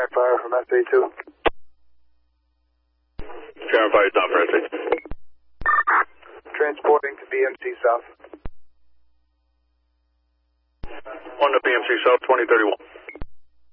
Fire from SA2. Sharon Fire down for SA2. Transporting to BMC South. 1 to BMC South, 2031.